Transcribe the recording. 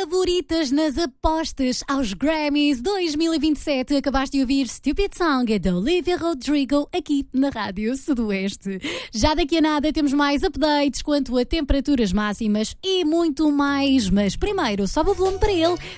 favoritas nas apostas aos Grammys 2027. Acabaste de ouvir Stupid Song da Olivia Rodrigo aqui na Rádio Sudoeste. Já daqui a nada temos mais updates quanto a temperaturas máximas e muito mais. Mas primeiro, sobe o volume para ele,